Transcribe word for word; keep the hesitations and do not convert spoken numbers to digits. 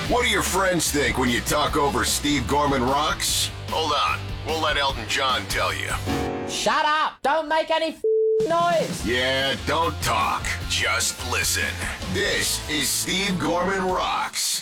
What do your friends think when you talk over Steve Gorman Rocks? Hold on. We'll let Elton John tell you. Shut up! Don't make any f- noise! Yeah, don't talk. Just listen. This is Steve Gorman Rocks.